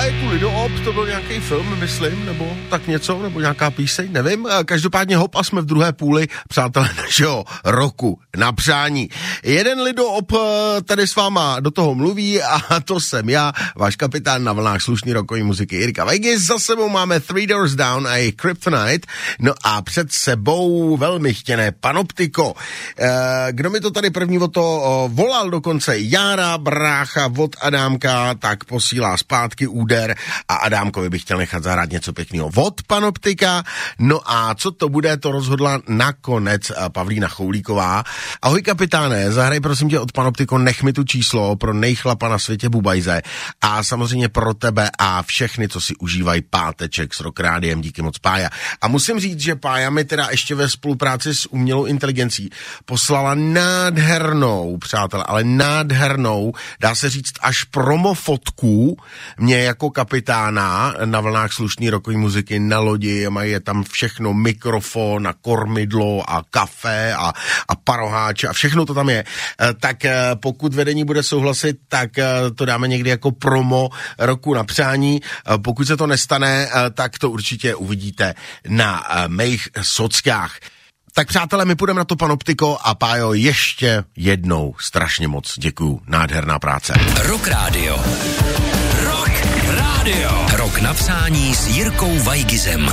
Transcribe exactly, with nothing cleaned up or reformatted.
tu Lido-op, to byl nějaký film, myslím, nebo tak něco, nebo nějaká píseň, nevím. Každopádně hop a jsme v druhé půli, přátelé našeho roku na přání. Jeden Lido-op tady s váma do toho mluví a to jsem já, váš kapitán na vlnách slušný rokový muziky Jirka Vegas. Za sebou máme Three Doors Down a jejich Kryptonite, no a před sebou velmi chtěné Panoptiko. Kdo mi to tady první o to volal dokonce, Jára, brácha od Adámka, tak posílá zpátky úder a Adámkovi bych chtěl nechat zahrát něco pěkného od Panoptika. No a co to bude, to rozhodla nakonec Pavlína Choulíková. Ahoj kapitáne, zahraj prosím tě od Panoptiko, nech mi tu číslo pro nejchlapa na světě Bubajze a samozřejmě pro tebe a všechny, co si užívají páteček s Rock Rádiem, díky moc Pája. A musím říct, že Pája mi teda ještě ve spolupráci s umělou inteligencí poslala nádhernou, přátelé, ale nádhernou, dá se říct až promofotku mě jako kapitána na vlnách slušný rokový muziky na lodi, mají je tam všechno, mikrofon a kormidlo a kafe a, a paroháče a všechno to tam je. Tak pokud vedení bude souhlasit, tak to dáme někdy jako promo roku na přání. Pokud se to nestane, tak to určitě uvidíte na mých sockách. Tak přátelé, my půjdeme na to Panoptiko a Pájo, ještě jednou strašně moc děkuju. Nádherná práce. Rock Radio. Rock Radio. Rok na přání s Jirkou Vajgizem.